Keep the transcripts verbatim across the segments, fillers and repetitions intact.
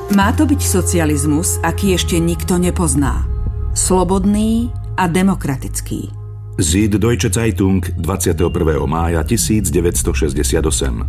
Má to byť socializmus, aký ešte nikto nepozná. Slobodný a demokratický. Süddeutsche Zeitung dvadsiateho prvého mája tisícdeväťstošesťdesiatosem.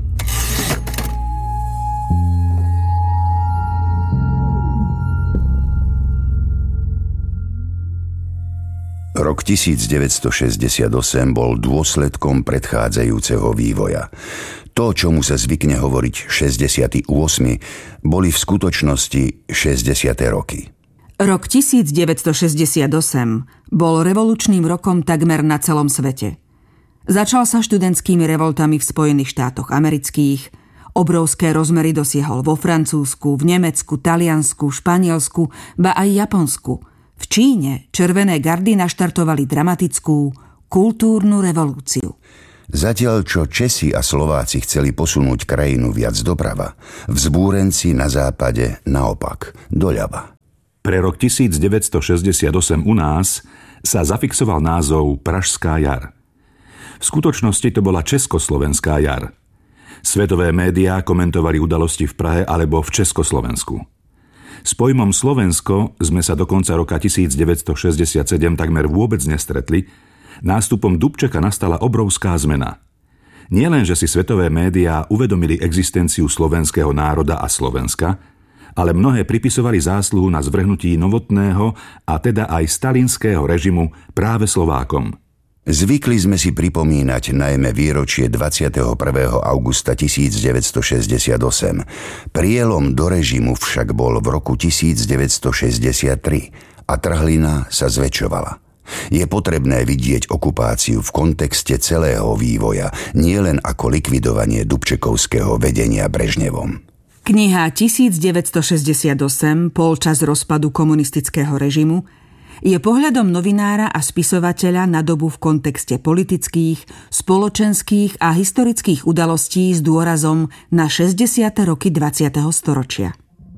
Rok tisícdeväťstošesťdesiatosem bol dôsledkom predchádzajúceho vývoja. To, čomu sa zvykne hovoriť šesťdesiate ôsme, boli v skutočnosti šesťdesiate roky. Rok tisícdeväťstošesťdesiatosem bol revolučným rokom takmer na celom svete. Začal sa študentskými revoltami v Spojených štátoch amerických, obrovské rozmery dosiahol vo Francúzsku, v Nemecku, Taliansku, Španielsku, ba aj Japonsku. V Číne červené gardy naštartovali dramatickú kultúrnu revolúciu. Zatiaľ, čo Česi a Slováci chceli posunúť krajinu viac doprava, vzbúrenci na západe naopak, doľava. Pre rok tisícdeväťstošesťdesiatosem u nás sa zafixoval názov Pražská jar. V skutočnosti to bola Československá jar. Svetové médiá komentovali udalosti v Prahe alebo v Československu. S pojmom Slovensko sme sa do konca roka tisícdeväťstošesťdesiatsedem takmer vôbec nestretli. Nástupom Dubčeka nastala obrovská zmena. Nielen, že si svetové médiá uvedomili existenciu slovenského národa a Slovenska, ale mnohé pripisovali zásluhu na zvrhnutí novotného a teda aj stalinského režimu práve Slovákom. Zvykli sme si pripomínať najmä výročie dvadsiateho prvého augusta tisícdeväťstošesťdesiatosem. Prielom do režimu však bol v roku tisícdeväťstošesťdesiattri a trhlina sa zväčšovala. Je potrebné vidieť okupáciu v kontexte celého vývoja, nielen ako likvidovanie dubčekovského vedenia Brežnevom. Kniha tisícdeväťstošesťdesiatosem, polčas rozpadu komunistického režimu, je pohľadom novinára a spisovateľa na dobu v kontexte politických, spoločenských a historických udalostí s dôrazom na šesťdesiate roky dvadsiateho storočia.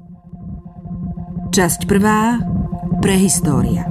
Časť prvá. Prehistória.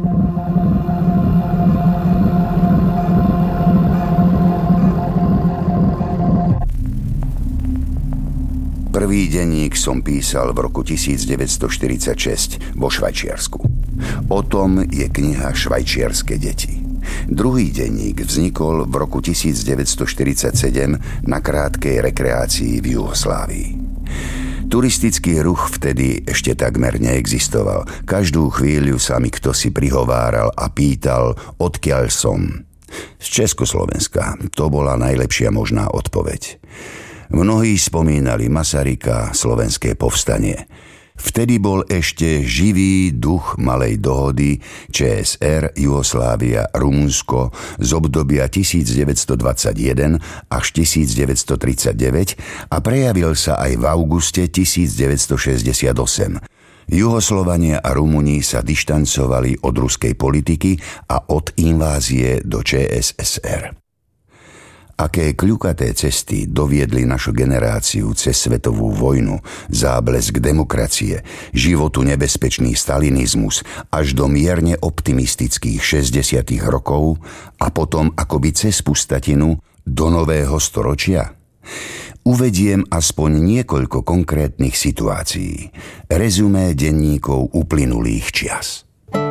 Prvý denník som písal v roku tisícdeväťstoštyridsaťšesť vo Švajčiarsku. O tom je kniha Švajčiarske deti. Druhý denník vznikol v roku tisícdeväťstoštyridsaťsedem na krátkej rekreácii v Juhoslávii. Turistický ruch vtedy ešte takmer neexistoval. Každú chvíľu sa mi kto si prihováral a pýtal, odkiaľ som. Z Československa. To bola najlepšia možná odpoveď. Mnohí spomínali Masaryka, slovenské povstanie. Vtedy bol ešte živý duch malej dohody ČSR, Juhoslávia, Rumunsko z obdobia tisícdeväťstodvadsaťjeden až tisícdeväťstotridsaťdeväť a prejavil sa aj v auguste tisícdeväťstošesťdesiatosem. Juhoslovania a Rumúni sa dištancovali od ruskej politiky a od invázie do ČSSR. Aké kľukaté cesty doviedli našu generáciu cez svetovú vojnu, záblesk demokracie, životu nebezpečný stalinizmus až do mierne optimistických šesťdesiatych rokov a potom akoby cez pustatinu do nového storočia? Uvediem aspoň niekoľko konkrétnych situácií. Rezumé denníkov uplynulých čias.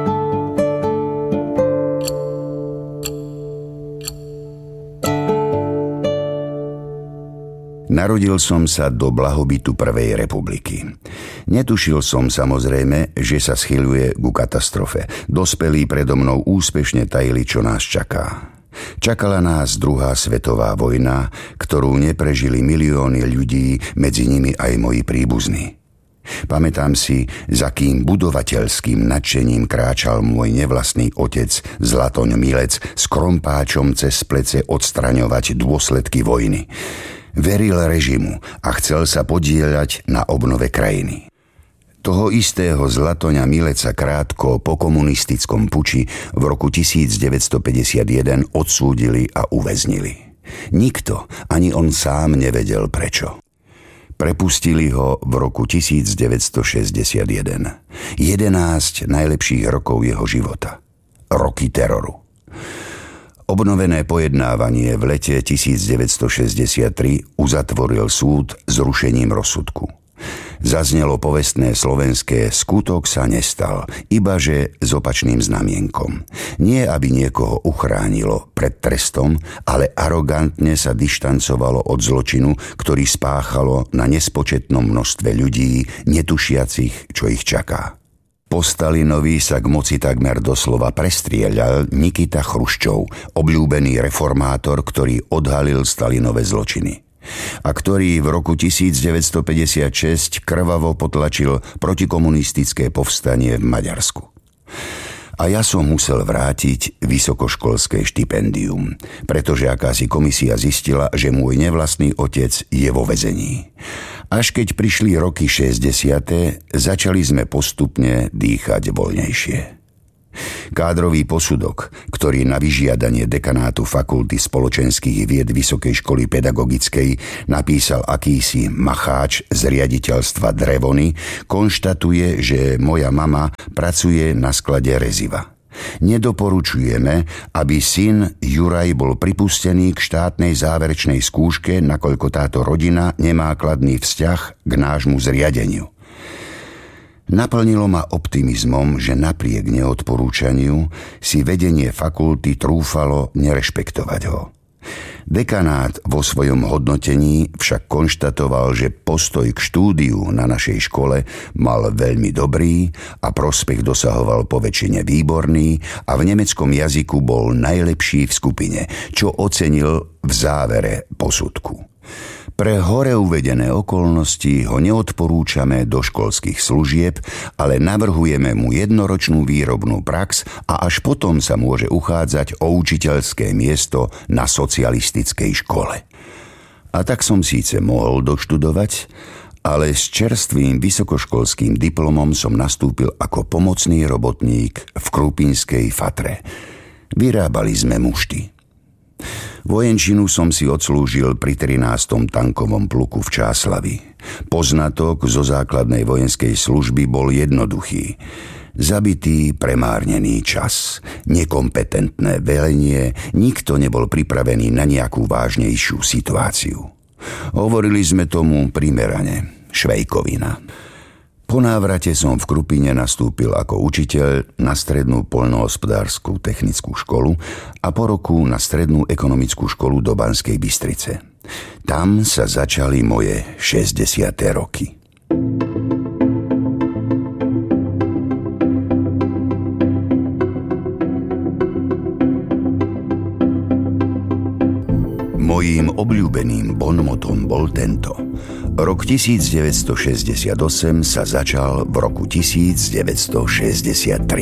Narodil som sa do blahobytu Prvej republiky. Netušil som samozrejme, že sa schyľuje ku katastrofe. Dospelí predo mnou úspešne tajili, čo nás čaká. Čakala nás druhá svetová vojna, ktorú neprežili milióny ľudí, medzi nimi aj moji príbuzní. Pamätám si, za kým budovateľským nadšením kráčal môj nevlastný otec Zlatoň Milec s krompáčom cez plece odstraňovať dôsledky vojny. Veril režimu a chcel sa podieľať na obnove krajiny. Toho istého Zlatoňa Mileca krátko po komunistickom puči v roku tisícdeväťstopäťdesiatjeden odsúdili a uväznili. Nikto, ani on sám nevedel prečo. Prepustili ho v roku tisícdeväťstošesťdesiatjeden. jedenásť najlepších rokov jeho života. Roky teroru. Obnovené pojednávanie v lete tisícdeväťstošesťdesiattri uzatvoril súd zrušením rozsudku. Zaznelo povestné slovenské skutok sa nestal, ibaže s opačným znamienkom. Nie aby niekoho uchránilo pred trestom, ale arogantne sa dištancovalo od zločinu, ktorý spáchalo na nespočetnom množstve ľudí, netušiacich, čo ich čaká. Po Stalinovi sa k moci takmer doslova prestrieľal Nikita Chruščov, obľúbený reformátor, ktorý odhalil Stalinové zločiny a ktorý v roku devätnásťstopäťdesiatšesť krvavo potlačil protikomunistické povstanie v Maďarsku. A ja som musel vrátiť vysokoškolské štipendium, pretože akási komisia zistila, že môj nevlastný otec je vo väzení. Až keď prišli roky šesťdesiate, začali sme postupne dýchať voľnejšie. Kádrový posudok, ktorý na vyžiadanie dekanátu Fakulty spoločenských vied Vysokej školy pedagogickej napísal akýsi macháč z riaditeľstva Drevony, konštatuje, že moja mama pracuje na sklade reziva. Nedoporučujeme, aby syn Juraj bol pripustený k štátnej záverečnej skúške, nakoľko táto rodina nemá kladný vzťah k nášmu zriadeniu. Naplnilo ma optimizmom, že napriek neodporúčaniu si vedenie fakulty trúfalo nerešpektovať ho. Dekanát vo svojom hodnotení však konštatoval, že postoj k štúdiu na našej škole mal veľmi dobrý a prospech dosahoval poväčšine výborný a v nemeckom jazyku bol najlepší v skupine, čo ocenil v závere posudku. Pre hore uvedené okolnosti ho neodporúčame do školských služieb, ale navrhujeme mu jednoročnú výrobnú prax a až potom sa môže uchádzať o učiteľské miesto na socialistickej škole. A tak som síce mohol doštudovať, ale s čerstvým vysokoškolským diplomom som nastúpil ako pomocný robotník v krupinskej fatre. Vyrábali sme mušty. Vojenčinu som si odslúžil pri trinástom tankovom pluku v Čáslavi. Poznatok zo základnej vojenskej služby bol jednoduchý. Zabitý, premárnený čas, nekompetentné velenie, nikto nebol pripravený na nejakú vážnejšiu situáciu. Hovorili sme tomu primerane, švejkovina. Po návrate som v Krupine nastúpil ako učiteľ na strednú poľnohospodársku technickú školu a po roku na strednú ekonomickú školu do Banskej Bystrice. Tam sa začali moje šesťdesiate roky. Mojím obľúbeným bonmotom bol tento. Rok devätnásťstošesťdesiatosem sa začal v roku devätnásťstošesťdesiattri.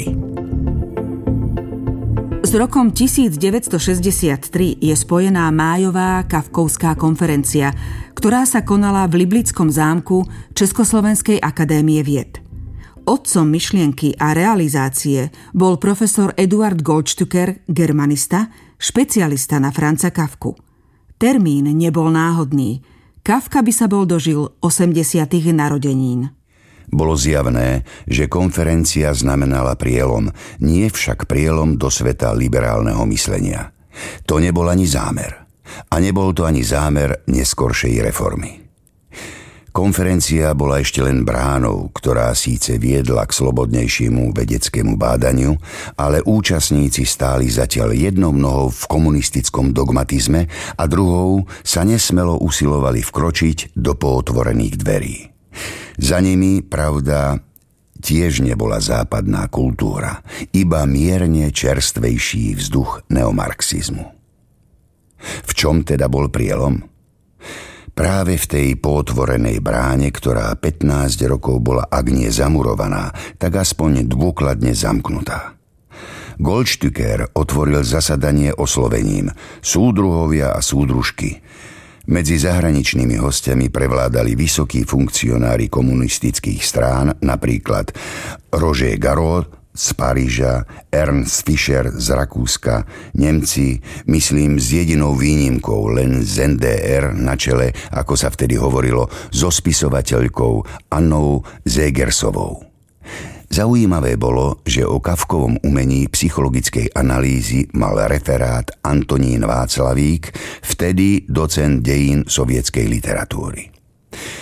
S rokom devätnásťstošesťdesiattri je spojená májová Kafkovská konferencia, ktorá sa konala v Liblickom zámku Československej akadémie vied. Otcom myšlienky a realizácie bol profesor Eduard Goldstücker, germanista, špecialista na Franza Kafku. Termín nebol náhodný. Kafka by sa bol dožil osemdesiatych narodenín. Bolo zjavné, že konferencia znamenala prielom, nie však prielom do sveta liberálneho myslenia. To nebol ani zámer. A nebol to ani zámer neskoršej reformy. Konferencia bola ešte len bránou, ktorá síce viedla k slobodnejšiemu vedeckému bádaniu, ale účastníci stáli zatiaľ jednou nohou v komunistickom dogmatizme a druhou sa nesmelo usilovali vkročiť do pootvorených dverí. Za nimi, pravda, tiež nebola západná kultúra, iba mierne čerstvejší vzduch neomarxizmu. V čom teda bol prielom? Práve v tej pootvorenej bráne, ktorá pätnásť rokov bola ak nie zamurovaná, tak aspoň dôkladne zamknutá. Goldstücker otvoril zasadanie oslovením súdruhovia a súdružky. Medzi zahraničnými hostiami prevládali vysokí funkcionári komunistických strán, napríklad Roger Garot z Paríža, Ernst Fischer z Rakúska, Nemci, myslím s jedinou výnimkou len z en dé er na čele, ako sa vtedy hovorilo, so spisovateľkou Annou Zegersovou. Zaujímavé bolo, že o Kafkovom umení psychologickej analýzy mal referát Antonín Václavík, vtedy docent dejín sovietskej literatúry.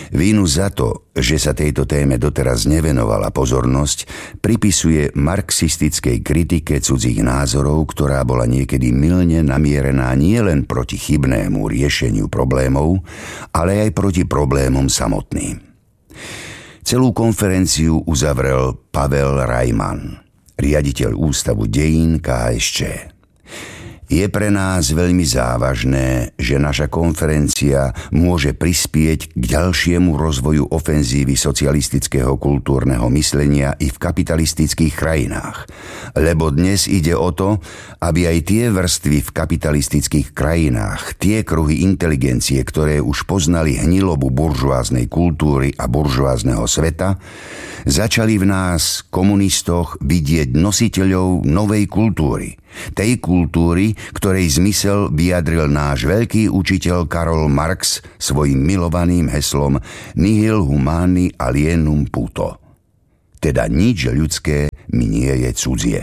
Vínu za to, že sa tejto téme doteraz nevenovala pozornosť, pripisuje marxistickej kritike cudzích názorov, ktorá bola niekedy mylne namierená nielen proti chybnému riešeniu problémov, ale aj proti problémom samotným. Celú konferenciu uzavrel Pavel Rajman, riaditeľ Ústavu dejín ká es čé. Je pre nás veľmi závažné, že naša konferencia môže prispieť k ďalšiemu rozvoju ofenzívy socialistického kultúrneho myslenia i v kapitalistických krajinách. Lebo dnes ide o to, aby aj tie vrstvy v kapitalistických krajinách, tie kruhy inteligencie, ktoré už poznali hnilobu buržoáznej kultúry a buržoázneho sveta, začali v nás, komunistoch, vidieť nositeľov novej kultúry. Tej kultúry, ktorej zmysel vyjadril náš veľký učiteľ Karol Marx svojim milovaným heslom Nihil humani alienum puto. Teda nič ľudské mi nie je cudzie.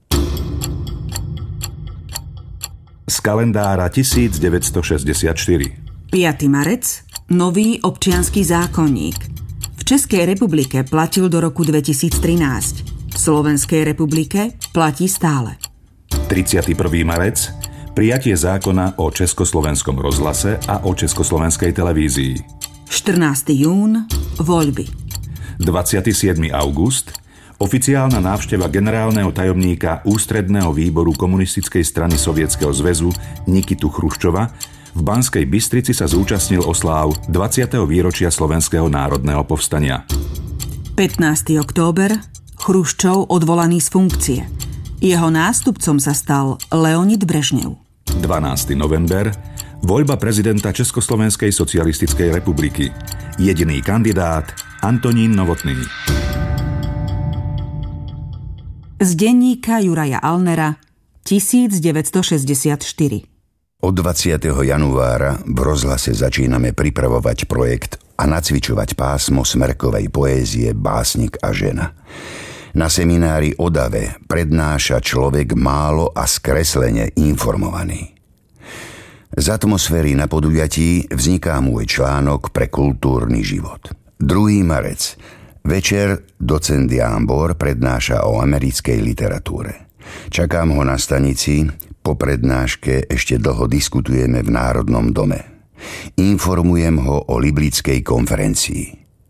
Z kalendára devätnásťstošesťdesiatštyri. piaty marec. Nový občiansky zákonník. V Českej republike platil do roku dvetisíctrinásť. V Slovenskej republike platí stále. tridsiaty prvý marec. Prijatie zákona o Československom rozhlase a o Československej televízii. štrnásteho júna. Voľby. dvadsiateho siedmeho augusta. Oficiálna návšteva generálneho tajomníka Ústredného výboru komunistickej strany Sovietskeho zväzu Nikitu Chruščova v Banskej Bystrici sa zúčastnil osláv dvadsiateho výročia Slovenského národného povstania. pätnásteho október. Chruščov odvolaný z funkcie. Jeho nástupcom sa stal Leonid Brežnev. dvanásteho november. Voľba prezidenta Československej socialistickej republiky. Jediný kandidát Antonín Novotný. Z denníka Juraja Alnera devätnásťstošesťdesiatštyri. Od dvadsiateho januára v rozhlase začíname pripravovať projekt a nacvičovať pásmo smerkovej poézie Básnik a žena. Na seminári o dave prednáša človek málo a skreslene informovaný. Z atmosféry na podujatí vzniká môj článok pre kultúrny život. druhý marec. Večer docent Jámbor prednáša o americkej literatúre. Čakám ho na stanici, po prednáške ešte dlho diskutujeme v Národnom dome. Informujem ho o Liblickej konferencii.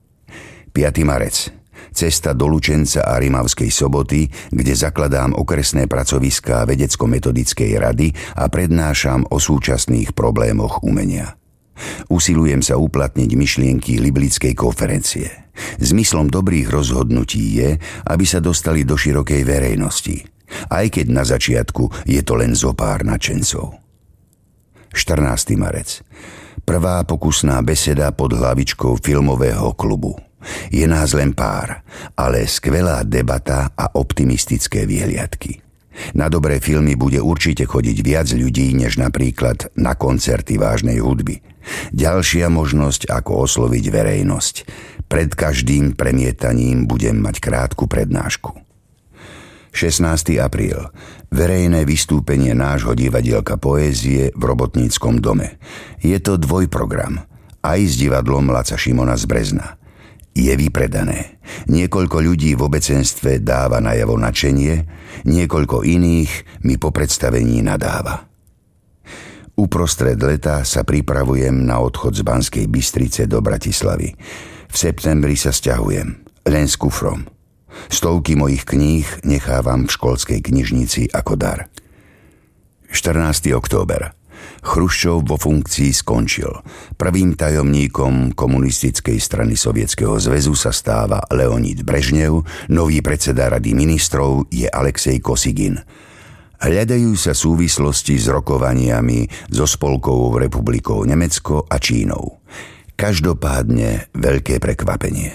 piaty marec. Cesta do Lučenca a Rimavskej Soboty, kde zakladám okresné pracoviská vedecko-metodickej rady a prednášam o súčasných problémoch umenia. Usilujem sa uplatniť myšlienky Liblickej konferencie. Zmyslom dobrých rozhodnutí je, aby sa dostali do širokej verejnosti, aj keď na začiatku je to len zopár nadšencov. štrnásteho marec. Prvá pokusná beseda pod hlavičkou filmového klubu. Je nás len pár, ale skvelá debata a optimistické výhliadky. Na dobré filmy bude určite chodiť viac ľudí, než napríklad na koncerty vážnej hudby. Ďalšia možnosť, ako osloviť verejnosť. Pred každým premietaním budem mať krátku prednášku. šestnásteho apríl. Verejné vystúpenie nášho divadielka poézie v Robotníckom dome. Je to dvojprogram. Aj s divadlom Laca Šimona z Brezna. Je vypredané. Niekoľko ľudí v obecenstve dáva najavo nadšenie, niekoľko iných mi po predstavení nadáva. Uprostred leta sa pripravujem na odchod z Banskej Bystrice do Bratislavy. V septembri sa sťahujem, len s kufrom. Stovky mojich kníh nechávam v školskej knižnici ako dar. štrnásteho október. Chruščov vo funkcii skončil. Prvým tajomníkom komunistickej strany Sovietskeho zväzu sa stáva Leonid Brežnev, nový predseda Rady ministrov je Alexej Kosygin. Hľadajú sa súvislosti s rokovaniami so Spolkovou republikou Nemecko a Čínou. Každopádne veľké prekvapenie.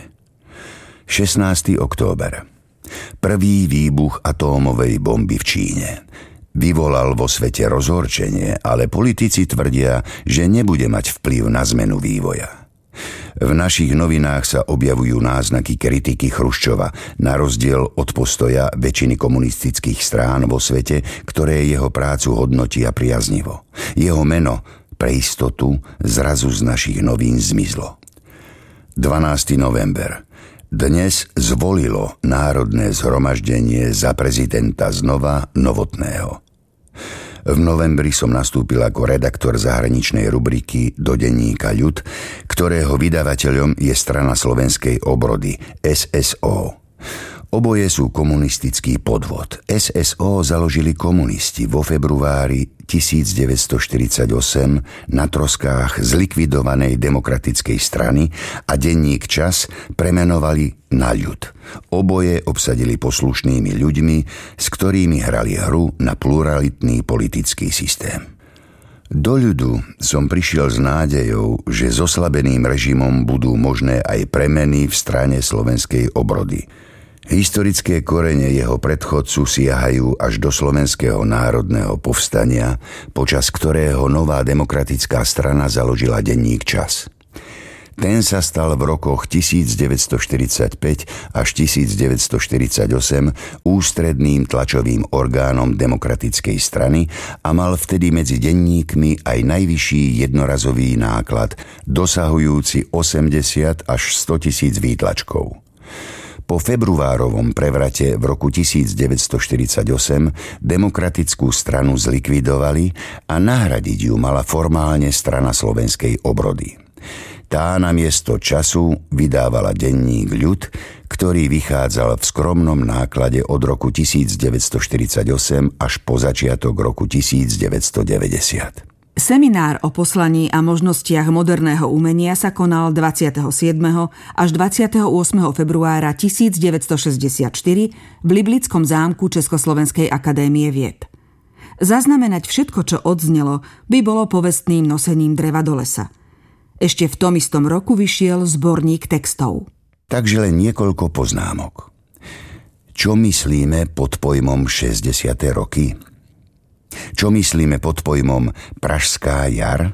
šestnásteho október. Prvý výbuch atómovej bomby v Číne. Vyvolal vo svete rozhorčenie, ale politici tvrdia, že nebude mať vplyv na zmenu vývoja. V našich novinách sa objavujú náznaky kritiky Chruščova, na rozdiel od postoja väčšiny komunistických strán vo svete, ktoré jeho prácu hodnotia priaznivo. Jeho meno pre istotu zrazu z našich novín zmizlo. dvanásteho november. Dnes zvolilo Národné zhromaždenie za prezidenta znova Novotného. V novembri som nastúpil ako redaktor zahraničnej rubriky do denníka Ľud, ktorého vydavateľom je strana Slovenskej obrody es es ó. Oboje sú komunistický podvod. es es ó založili komunisti vo februári tisícdeväťstoštyridsaťosem na troskách zlikvidovanej demokratickej strany a denník Čas premenovali na Ľud. Oboje obsadili poslušnými ľuďmi, s ktorými hrali hru na pluralitný politický systém. Do Ľudu som prišiel s nádejou, že s oslabeným režimom budú možné aj premeny v strane Slovenskej obrody. Historické korene jeho predchodcu siahajú až do Slovenského národného povstania, počas ktorého nová demokratická strana založila denník Čas. Ten sa stal v rokoch tisícdeväťstoštyridsaťpäť až tisícdeväťstoštyridsaťosem ústredným tlačovým orgánom demokratickej strany a mal vtedy medzi denníkmi aj najvyšší jednorazový náklad, dosahujúci osemdesiat až sto tisíc výtlačkov. Po februárovom prevrate v roku tisícdeväťstoštyridsaťosem demokratickú stranu zlikvidovali a nahradiť ju mala formálne strana Slovenskej obrody. Tá namiesto Času vydávala denník Ľud, ktorý vychádzal v skromnom náklade od roku tisícdeväťstoštyridsaťosem až po začiatok roku tisícdeväťstodeväťdesiat. Seminár o poslaní a možnostiach moderného umenia sa konal dvadsiateho siedmeho až dvadsiateho ôsmeho februára tisícdeväťstošesťdesiatštyri v Liblickom zámku Československej akadémie vied. Zaznamenať všetko, čo odznelo, by bolo povestným nosením dreva do lesa. Ešte v tom istom roku vyšiel zborník textov. Takže len niekoľko poznámok. Čo myslíme pod pojmom šesťdesiate roky? Čo myslíme pod pojmom Pražská jar?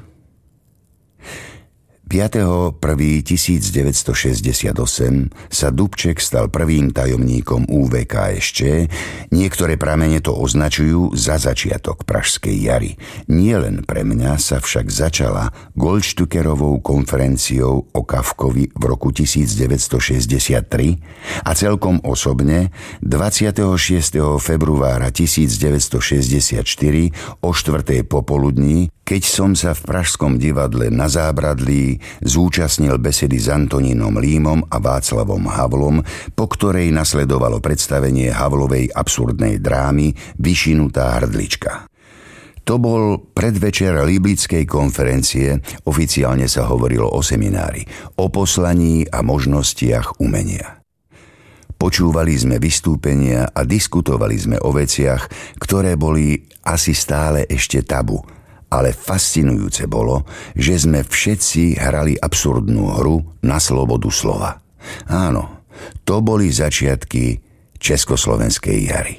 piateho prvého tisícdeväťstošesťdesiatosem sa Dubček stal prvým tajomníkom ú vé ká es čé. Niektoré pramene to označujú za začiatok Pražskej jary. Nie len pre mňa sa však začala Goldstückerovou konferenciou o Kafkovi v roku tisícdeväťstošesťdesiattri a celkom osobne dvadsiateho šiesteho februára tisícdeväťstošesťdesiatštyri o štvrtej popoludní, keď som sa v Pražskom divadle Na Zábradlí zúčastnil besedy s Antonínom Límom a Václavom Havlom, po ktorej nasledovalo predstavenie Havlovej absurdnej drámy Vyšinutá hrdlička. To bol predvečer Liblickej konferencie, oficiálne sa hovorilo o seminári, o poslaní a možnostiach umenia. Počúvali sme vystúpenia a diskutovali sme o veciach, ktoré boli asi stále ešte tabu, ale fascinujúce bolo, že sme všetci hrali absurdnú hru na slobodu slova. Áno, to boli začiatky Československej jary.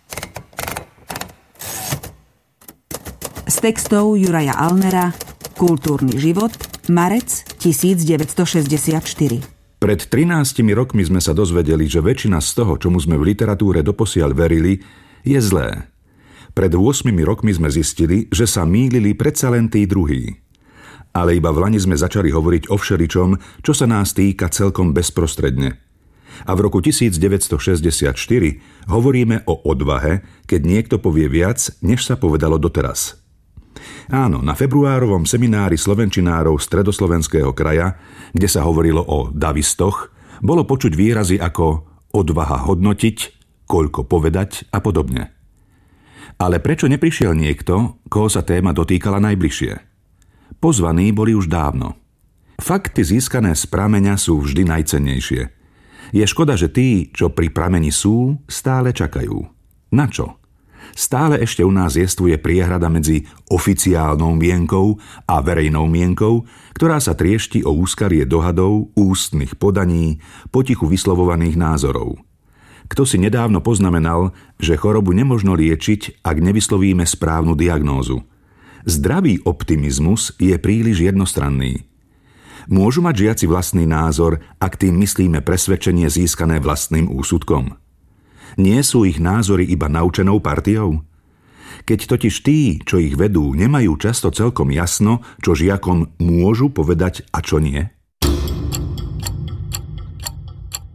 Z textov Juraja Alnera, Kultúrny život, marec tisícdeväťstošesťdesiatštyri. Pred trinástimi rokmi sme sa dozvedeli, že väčšina z toho, čomu sme v literatúre doposiaľ verili, je zlé. Pred ôsmimi rokmi sme zistili, že sa mýlili predsa len tí druhí. Ale iba v lani sme začali hovoriť o všeličom, čo sa nás týka celkom bezprostredne. A v roku tisícdeväťstošesťdesiatštyri hovoríme o odvahe, keď niekto povie viac, než sa povedalo doteraz. Áno, na februárovom seminári slovenčinárov Stredoslovenského kraja, kde sa hovorilo o davistoch, bolo počuť výrazy ako odvaha hodnotiť, koľko povedať a podobne. Ale prečo neprišiel niekto, koho sa téma dotýkala najbližšie? Pozvaní boli už dávno. Fakty získané z prameňa sú vždy najcennejšie. Je škoda, že tí, čo pri prameni sú, stále čakajú. Na čo? Stále ešte u nás jestvuje priehrada medzi oficiálnou mienkou a verejnou mienkou, ktorá sa triešti o úskarie dohadov, ústnych podaní, potichu vyslovovaných názorov. Kto si nedávno poznamenal, že chorobu nemožno liečiť, ak nevyslovíme správnu diagnózu. Zdravý optimizmus je príliš jednostranný. Môžu mať žiaci vlastný názor, ak tým myslíme presvedčenie získané vlastným úsudkom. Nie sú ich názory iba naučenou partiou? Keď totiž tí, čo ich vedú, nemajú často celkom jasno, čo žiakom môžu povedať a čo nie?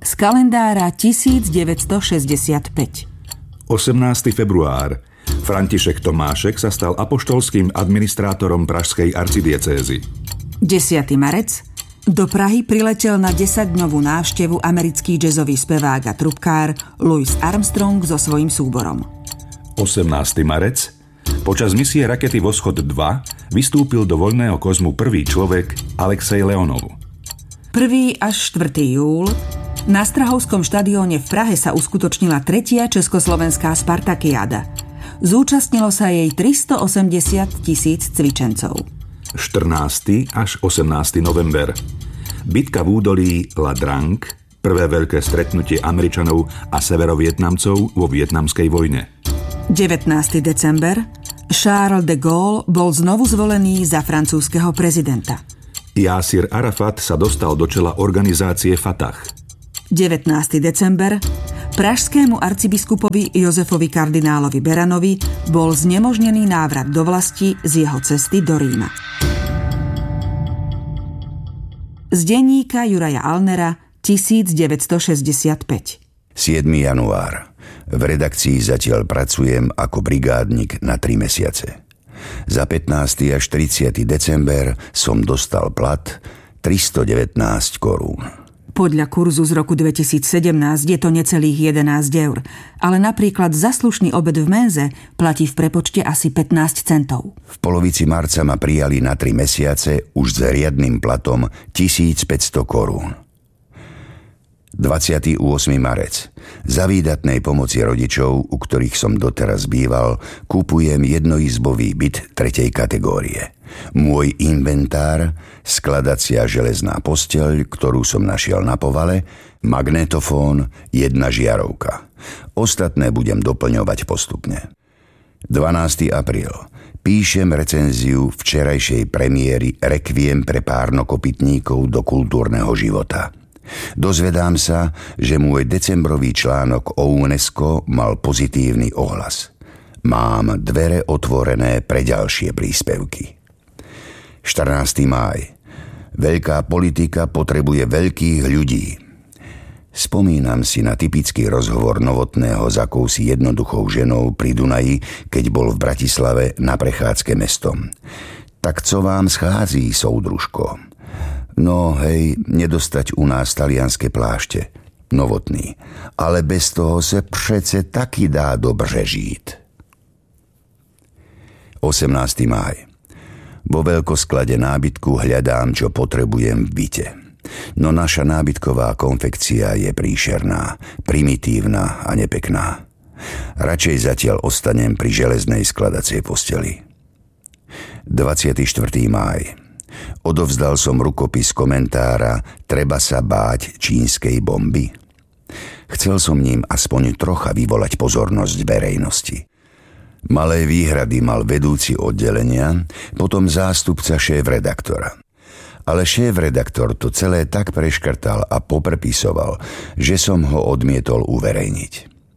z kalendára tisícdeväťstošesťdesiatpäť. osemnásteho február. František Tomášek sa stal apoštolským administrátorom pražskej arcidiecézy. desiateho marca. Do Prahy priletel na desaťdňovú návštevu americký jazzový spevák a trubkár Louis Armstrong so svojím súborom. osemnásteho marca. Počas misie rakety Voschod dva vystúpil do voľného kozmu prvý človek Alexej Leonov. prvého až štvrtého júla na Strahovskom štadióne v Prahe sa uskutočnila tretia československá Spartakiáda. Zúčastnilo sa jej tristoosemdesiat tisíc cvičencov. štrnásteho až osemnásteho november. Bitka v údolí La Drang, prvé veľké stretnutie Američanov a severovietnamcov vo vietnamskej vojne. devätnásteho december. Charles de Gaulle bol znovu zvolený za francúzskeho prezidenta. Jásir Arafat sa dostal do čela organizácie Fatah. devätnásteho december. Pražskému arcibiskupovi Jozefovi kardinálovi Beranovi bol znemožnený návrat do vlasti z jeho cesty do Ríma. Z denníka Juraja Alnera tisícdeväťstošesťdesiatpäť. siedmeho január. V redakcii zatiaľ pracujem ako brigádnik na tri mesiace. Za pätnásteho až tridsiateho december som dostal plat tristodevätnásť korún. Podľa kurzu z roku dvetisícsedemnásť je to necelých jedenásť eur, ale napríklad za slušný obed v menze platí v prepočte asi pätnásť centov. V polovici marca ma prijali na tri mesiace už s riadnym platom tisícpäťsto korún. dvadsiateho ôsmeho marca. Za výdatnej pomoci rodičov, u ktorých som doteraz býval, kúpujem jednoizbový byt tretej kategórie. Môj inventár, skladacia železná posteľ, ktorú som našiel na povale, magnetofón, jedna žiarovka. Ostatné budem doplňovať postupne. dvanásteho apríl. Píšem recenziu včerajšej premiéry Requiem pre párnokopytníkov do kultúrneho života. Dozvedám sa, že môj decembrový článok o UNESCO mal pozitívny ohlas. Mám dvere otvorené pre ďalšie príspevky. štrnásteho máj. Veľká politika potrebuje veľkých ľudí. Spomínam si na typický rozhovor Novotného s akousi jednoduchou ženou pri Dunaji, keď bol v Bratislave na prechádzke mestom. Tak co vám schází, soudružko? No hej, nedostať u nás talianske plášte. Novotný. Ale bez toho se přece taky dá dobře žít. osemnásteho máj. Vo veľkosklade nábytku hľadám, čo potrebujem v byte. No naša nábytková konfekcia je príšerná, primitívna a nepekná. Radšej zatiaľ ostanem pri železnej skladacej posteli. dvadsiateho štvrtého máj. Odovzdal som rukopis komentára Treba sa báť čínskej bomby. Chcel som ním aspoň trocha vyvolať pozornosť verejnosti. Malé výhrady mal vedúci oddelenia, potom zástupca šéf-redaktora. Ale šéf-redaktor to celé tak preškrtal a poprepisoval, že som ho odmietol uverejniť.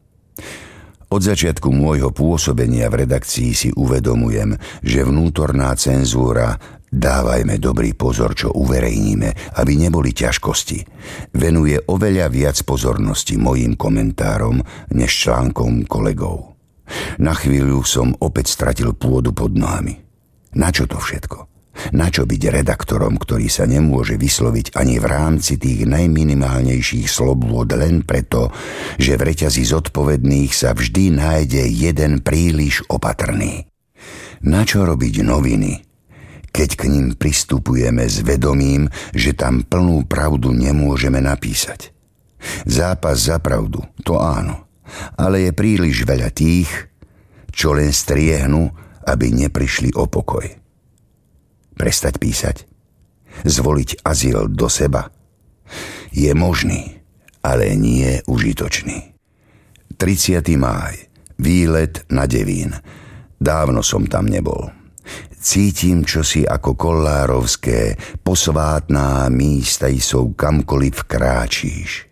Od začiatku môjho pôsobenia v redakcii si uvedomujem, že vnútorná cenzúra, dávajme dobrý pozor, čo uverejníme, aby neboli ťažkosti, venuje oveľa viac pozornosti mojim komentárom než článkom kolegov. Na chvíľu som opäť stratil pôdu pod nohami. Na čo to všetko? Na čo byť redaktorom, ktorý sa nemôže vysloviť ani v rámci tých najminimálnejších slobôd len preto, že v reťazi zodpovedných sa vždy nájde jeden príliš opatrný? Na čo robiť noviny, keď k nim pristupujeme s vedomím, že tam plnú pravdu nemôžeme napísať? Zápas za pravdu, to áno, ale je príliš veľa tých, čo len striehnú, aby neprišli o pokoj. Prestať písať? Zvoliť azyl do seba? Je možný, ale nie užitočný. tridsiateho máj. Výlet na Devín. Dávno som tam nebol. Cítim čosi ako kollárovské posvátná místa jsou kamkoliv kráčíš.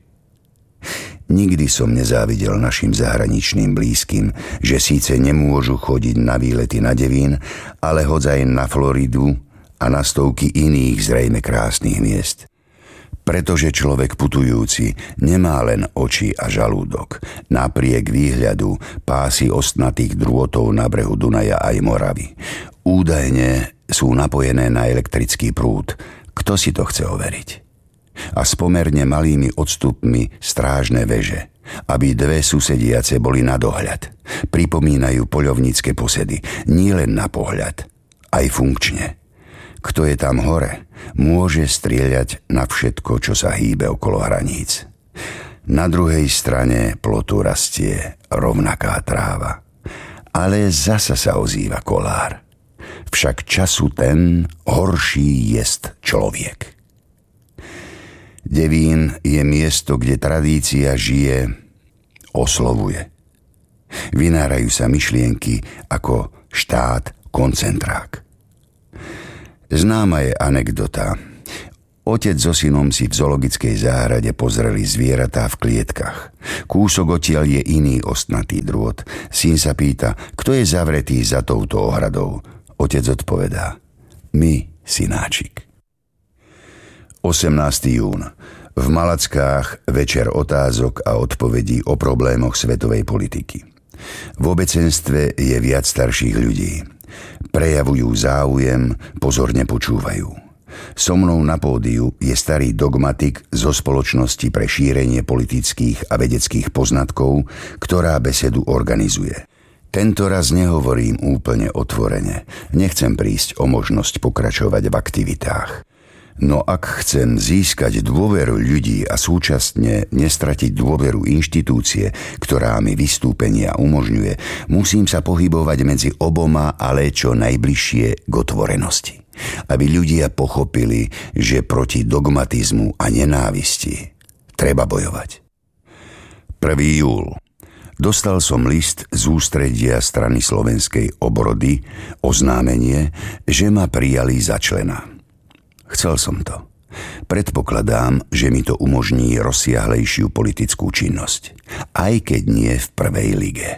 Nikdy som nezávidel našim zahraničným blízkym, že síce nemôžu chodiť na výlety na Devín, ale hodzaj na Floridu a na stovky iných zrejme krásnych miest. Pretože človek putujúci nemá len oči a žalúdok. Napriek výhľadu pásy ostnatých drôtov na brehu Dunaja aj Moravy údajne sú napojené na elektrický prúd. Kto si to chce overiť? A s pomerne malými odstupmi strážne veže, aby dve susediace boli na dohľad. Pripomínajú poľovnícke posedy, nielen na pohľad, aj funkčne. Kto je tam hore, môže strieľať na všetko, čo sa hýbe okolo hraníc. Na druhej strane plotu rastie rovnaká tráva. Ale zasa sa ozýva kolár. Však času ten horší jest človek. Devín je miesto, kde tradícia žije, oslovuje. Vynárajú sa myšlienky ako štát koncentrák. Známa je anekdota. Otec so synom si v zoologickej záhrade pozreli zvieratá v klietkach. Kúsok odtiaľ je iný ostnatý drôt. Syn sa pýta, kto je zavretý za touto ohradou. Otec odpovedá, my, synáčik. osemnásteho júna. V Malackách večer otázok a odpovedí o problémoch svetovej politiky. V obecenstve je viac starších ľudí. Prejavujú záujem, pozorne počúvajú. So mnou na pódiu je starý dogmatik zo Spoločnosti pre šírenie politických a vedeckých poznatkov, ktorá besedu organizuje. Tento raz nehovorím úplne otvorene. Nechcem prísť o možnosť pokračovať v aktivitách. No ak chcem získať dôveru ľudí a súčasne nestratiť dôveru inštitúcie, ktorá mi vystúpenia umožňuje, musím sa pohybovať medzi oboma, ale čo najbližšie k otvorenosti. Aby ľudia pochopili, že proti dogmatizmu a nenávisti treba bojovať. prvého júla. Dostal som list z ústredia strany Slovenskej obrody, oznámenie, že ma prijali za člena. Chcel som to. Predpokladám, že mi to umožní rozsiahlejšiu politickú činnosť, aj keď nie v prvej lige.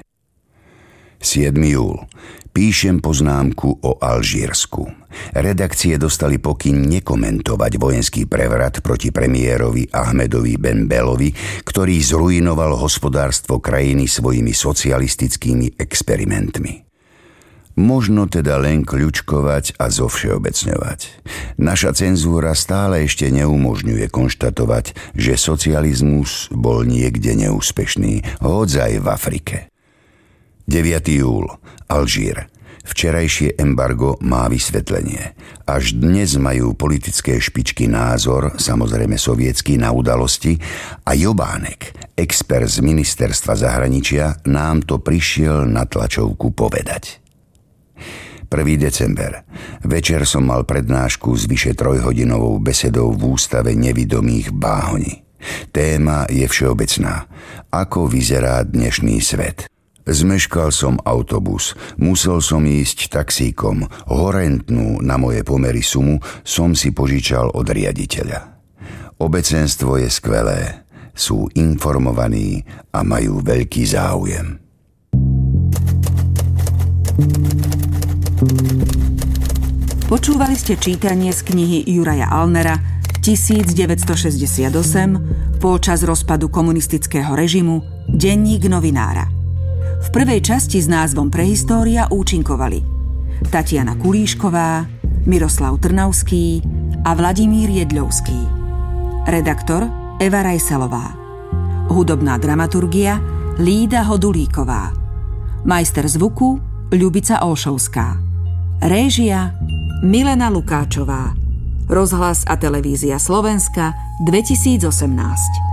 siedmeho júla. Píšem poznámku o Alžírsku. Redakcie dostali pokyn nekomentovať vojenský prevrat proti premiérovi Ahmedovi Ben Belovi, ktorý zruinoval hospodárstvo krajiny svojimi socialistickými experimentmi. Možno teda len kľučkovať a zovšeobecňovať. Naša cenzúra stále ešte neumožňuje konštatovať, že socializmus bol niekde neúspešný, hodzaj v Afrike. deviateho júla. Alžír. Včerajšie embargo má vysvetlenie. Až dnes majú politické špičky názor, samozrejme sovietský, na udalosti a Jobánek, expert z ministerstva zahraničia, nám to prišiel na tlačovku povedať. prvého decembra. Večer som mal prednášku s vyše trojhodinovou besedou v ústave nevidomých Báhoni. Téma je všeobecná. Ako vyzerá dnešný svet? Zmeškal som autobus, musel som ísť taxíkom, horentnú na moje pomery sumu som si požičal od riaditeľa. Obecenstvo je skvelé, sú informovaní a majú veľký záujem. Počúvali ste čítanie z knihy Juraja Alnera tisícdeväťstošesťdesiatosem Polčas rozpadu komunistického režimu, denník novinára. V prvej časti s názvom Prehistória účinkovali Tatiana Kulíšková, Miroslav Trnavský a Vladimír Jedľovský. Redaktor Eva Rajsalová. Hudobná dramaturgia Lída Hodulíková. Majster zvuku Ľubica Olšovská. Réžia Milena Lukáčová. Rozhlas a televízia Slovenska dvetisícosemnásť.